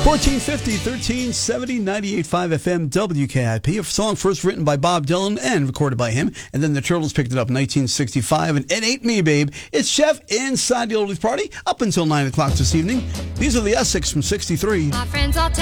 1450, 1370, 98.5 FM, WKIP. A song first written by Bob Dylan and recorded by him. And then the Turtles picked it up in 1965. And It Ain't Me, Babe. It's Chef inside the Oldies Party up until 9 o'clock this evening. These are the Essex from 63. My friends all